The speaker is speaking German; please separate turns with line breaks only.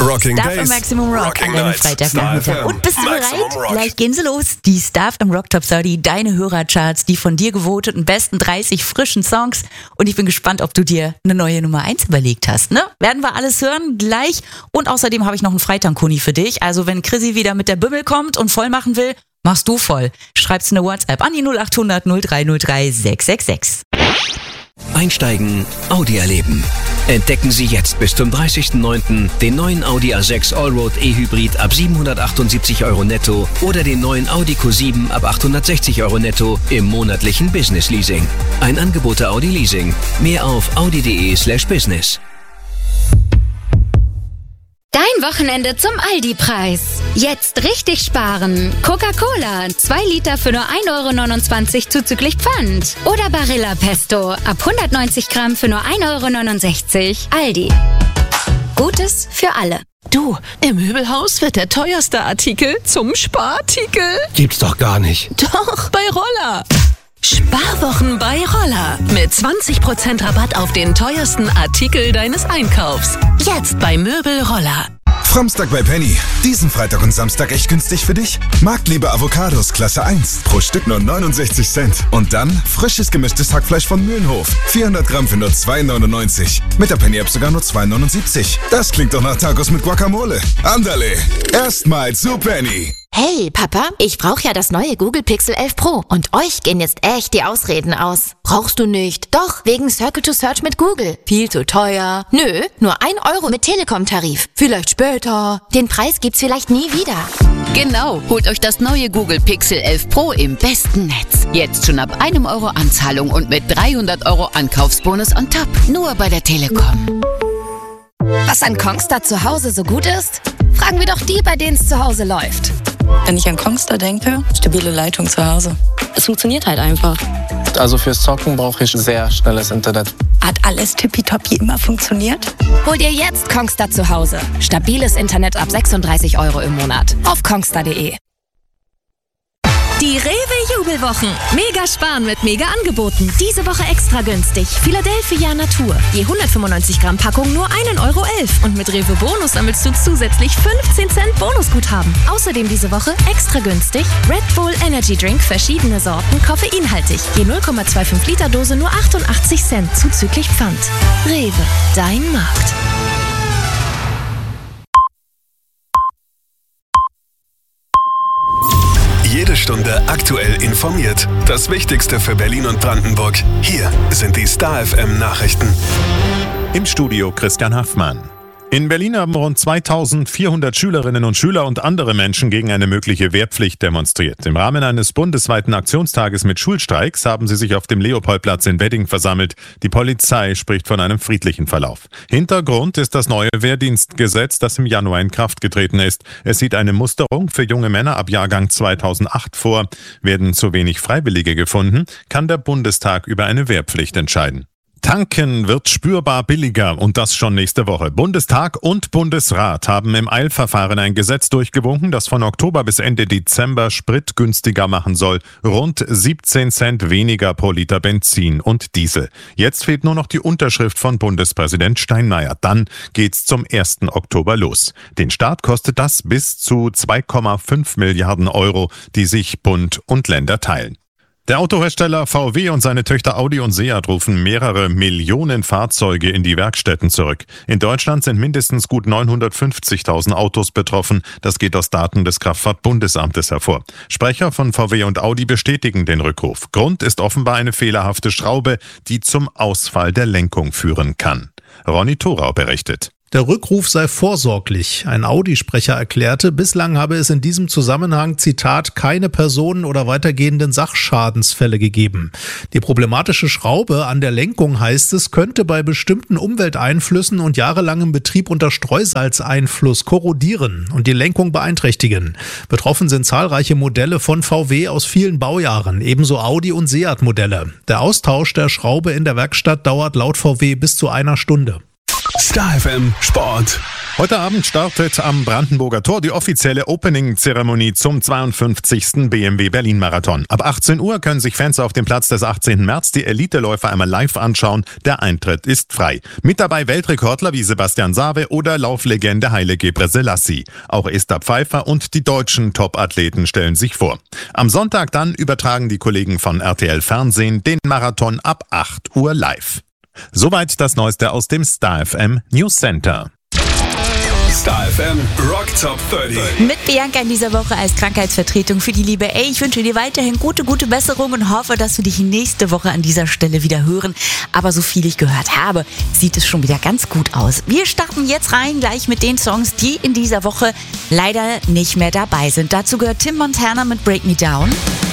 Rocking
Star
Days,
Maximum Rock
Rocking
an deinem
Nights,
Freitagnachmittag.
Star FM,
Und bist du
Maximum
bereit?
Rock.
Gleich gehen sie los. Die Star FM Rock Top 30, deine Hörercharts, die von dir gevoteten besten 30 frischen Songs. Und ich bin gespannt, ob du dir eine neue Nummer 1 überlegt hast. Ne? Werden wir alles hören gleich. Und außerdem habe ich noch einen Freitag-Kuni für dich. Also wenn Chrissy wieder mit der Bümmel kommt und voll machen will, machst du voll. Schreibst eine WhatsApp an die 0800 0303 666.
Einsteigen, Audi erleben. Entdecken Sie jetzt bis zum 30.09. den neuen Audi A6 Allroad E-Hybrid ab 778 € netto oder den neuen Audi Q7 ab 860 € netto im monatlichen Business Leasing. Ein Angebot der Audi Leasing. Mehr auf audi.de/business.
Dein Wochenende zum Aldi-Preis. Jetzt richtig sparen. Coca-Cola, 2 Liter für nur 1,29 € zuzüglich Pfand. Oder Barilla Pesto, ab 190 Gramm für nur 1,69 €. Aldi. Gutes für alle.
Du, im Möbelhaus wird der teuerste Artikel zum Sparartikel.
Gibt's doch gar nicht.
Doch, bei Roller. Sparwochen bei Roller. Mit 20% Rabatt auf den teuersten Artikel deines Einkaufs. Jetzt bei Möbel Roller.
Framstag bei Penny. Diesen Freitag und Samstag echt günstig für dich? Marktliebe Avocados Klasse 1. Pro Stück nur 69 Cent. Und dann frisches gemischtes Hackfleisch von Mühlenhof. 400 Gramm für nur 2,99. Mit der Penny-App sogar nur 2,79. Das klingt doch nach Tacos mit Guacamole. Andale. Erstmal zu Penny.
Hey, Papa, ich brauche ja das neue Google Pixel 11 Pro. Und euch gehen jetzt echt die Ausreden aus. Brauchst du nicht? Doch, wegen Circle to Search mit Google. Viel zu teuer. Nö, nur 1 € mit Telekom-Tarif. Vielleicht später. Den Preis gibt's vielleicht nie wieder.
Genau, holt euch das neue Google Pixel 11 Pro im besten Netz. Jetzt schon ab 1 € Anzahlung und mit 300 € Ankaufsbonus on top. Nur bei der Telekom.
Was an Kongstar zu Hause so gut ist? Fragen wir doch die, bei denen es zu Hause läuft.
Wenn ich an Kongstar denke, stabile Leitung zu Hause. Es funktioniert halt einfach.
Also fürs Zocken brauche ich sehr schnelles Internet.
Hat alles tippitoppi immer funktioniert?
Hol dir jetzt Kongstar zu Hause. Stabiles Internet ab 36 € im Monat. Auf kongstar.de.
Die Rewe-Jubelwochen. Mega sparen mit Mega-Angeboten. Diese Woche extra günstig. Philadelphia Natur. Je 195 Gramm Packung nur 1,11 € Und mit Rewe Bonus sammelst du zusätzlich 15 Cent Bonusguthaben. Außerdem diese Woche extra günstig Red Bull Energy Drink, verschiedene Sorten, koffeinhaltig. Je 0,25 Liter Dose nur 88 Cent zuzüglich Pfand. Rewe, dein Markt.
Jede Stunde aktuell informiert. Das Wichtigste für Berlin und Brandenburg. Hier sind die Star FM Nachrichten.
Im Studio Christian Haffmann. In Berlin haben rund 2400 Schülerinnen und Schüler und andere Menschen gegen eine mögliche Wehrpflicht demonstriert. Im Rahmen eines bundesweiten Aktionstages mit Schulstreiks haben sie sich auf dem Leopoldplatz in Wedding versammelt. Die Polizei spricht von einem friedlichen Verlauf. Hintergrund ist das neue Wehrdienstgesetz, das im Januar in Kraft getreten ist. Es sieht eine Musterung für junge Männer ab Jahrgang 2008 vor. Werden zu wenig Freiwillige gefunden, kann der Bundestag über eine Wehrpflicht entscheiden. Tanken wird spürbar billiger und das schon nächste Woche. Bundestag und Bundesrat haben im Eilverfahren ein Gesetz durchgewunken, das von Oktober bis Ende Dezember Sprit günstiger machen soll. Rund 17 Cent weniger pro Liter Benzin und Diesel. Jetzt fehlt nur noch die Unterschrift von Bundespräsident Steinmeier. Dann geht's zum 1. Oktober los. Den Staat kostet das bis zu 2,5 Milliarden €, die sich Bund und Länder teilen. Der Autohersteller VW und seine Töchter Audi und Seat rufen mehrere Millionen Fahrzeuge in die Werkstätten zurück. In Deutschland sind mindestens gut 950.000 Autos betroffen. Das geht aus Daten des Kraftfahrtbundesamtes hervor. Sprecher von VW und Audi bestätigen den Rückruf. Grund ist offenbar eine fehlerhafte Schraube, die zum Ausfall der Lenkung führen kann. Ronny Thorau berichtet.
Der Rückruf sei vorsorglich. Ein Audi-Sprecher erklärte, bislang habe es in diesem Zusammenhang, Zitat, keine Personen- oder weitergehenden Sachschadensfälle gegeben. Die problematische Schraube an der Lenkung, heißt es, könnte bei bestimmten Umwelteinflüssen und jahrelangem Betrieb unter Streusalzeinfluss korrodieren und die Lenkung beeinträchtigen. Betroffen sind zahlreiche Modelle von VW aus vielen Baujahren, ebenso Audi- und Seat-Modelle. Der Austausch der Schraube in der Werkstatt dauert laut VW bis zu 1 Stunde.
Star FM Sport.
Heute Abend startet am Brandenburger Tor die offizielle Opening-Zeremonie zum 52. BMW Berlin-Marathon. Ab 18 Uhr können sich Fans auf dem Platz des 18. März die Eliteläufer einmal live anschauen. Der Eintritt ist frei. Mit dabei Weltrekordler wie Sebastian Sawe oder Lauflegende Haile Gebrselassie. Auch Esther Pfeiffer und die deutschen Top-Athleten stellen sich vor. Am Sonntag dann übertragen die Kollegen von RTL Fernsehen den Marathon ab 8 Uhr live. Soweit das Neueste aus dem Star FM News Center.
Star FM Rock Top 30.
Mit Bianca in dieser Woche als Krankheitsvertretung für die Liebe. Ich wünsche dir weiterhin gute Besserung und hoffe, dass wir dich nächste Woche an dieser Stelle wieder hören. Aber so viel ich gehört habe, sieht es schon wieder ganz gut aus. Wir starten jetzt rein gleich mit den Songs, die in dieser Woche leider nicht mehr dabei sind. Dazu gehört Tim Montana mit Break Me Down.